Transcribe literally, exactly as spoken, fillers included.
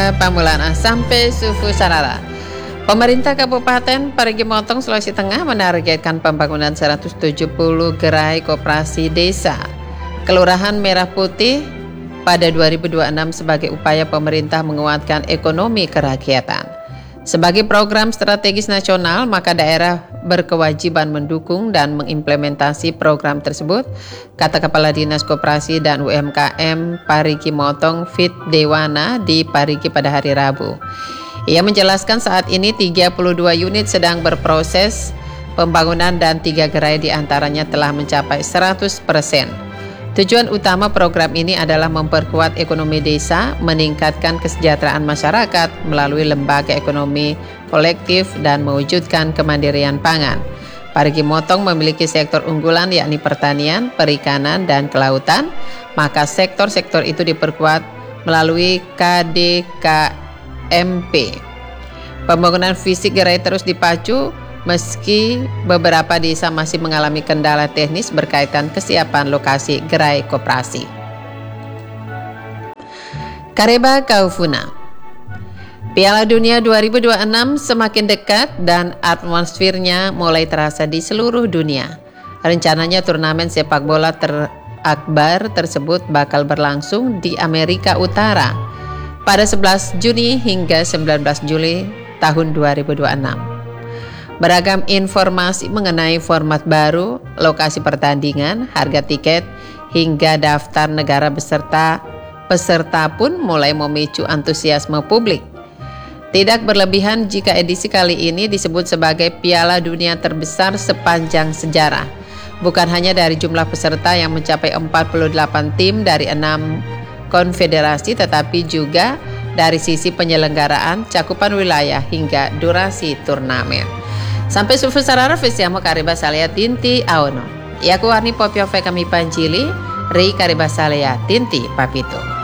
Kareba Pamulana sampai Sufu Sarara. Pemerintah Kabupaten Parigi Motong, Sulawesi Tengah menargetkan pembangunan seratus tujuh puluh gerai koperasi desa Kelurahan Merah Putih pada dua ribu dua puluh enam sebagai upaya pemerintah menguatkan ekonomi kerakyatan. Sebagai program strategis nasional, maka daerah berkewajiban mendukung dan mengimplementasi program tersebut, kata Kepala Dinas Koperasi dan U M K M Parigi Motong Fit Dewana di Parigi pada hari Rabu. Ia menjelaskan saat ini tiga puluh dua unit sedang berproses pembangunan dan tiga gerai diantaranya telah mencapai seratus persen. Tujuan utama program ini adalah memperkuat ekonomi desa, meningkatkan kesejahteraan masyarakat melalui lembaga ekonomi kolektif dan mewujudkan kemandirian pangan. Parigi Motong memiliki sektor unggulan yakni pertanian, perikanan, dan kelautan, maka sektor-sektor itu diperkuat melalui K D K M P. Pembangunan fisik gerai terus dipacu meski beberapa desa masih mengalami kendala teknis berkaitan kesiapan lokasi gerai koperasi. Kareba Kaufuna. Piala Dunia dua ribu dua puluh enam semakin dekat dan atmosfernya mulai terasa di seluruh dunia. Rencananya turnamen sepak bola terakbar tersebut bakal berlangsung di Amerika Utara pada sebelas Juni hingga sembilan belas Juli tahun dua ribu dua puluh enam. Beragam informasi mengenai format baru, lokasi pertandingan, harga tiket, hingga daftar negara beserta peserta pun mulai memicu antusiasme publik. Tidak berlebihan jika edisi kali ini disebut sebagai Piala Dunia terbesar sepanjang sejarah. Bukan hanya dari jumlah peserta yang mencapai empat puluh delapan tim dari enam konfederasi, tetapi juga dari sisi penyelenggaraan, cakupan wilayah, hingga durasi turnamen. Sampai Sufu Sarara Visiamo Kareba Salea Tinti Aono. Iaku warni popio fe kami panjili, Ri Kareba Salea Tinti Papito.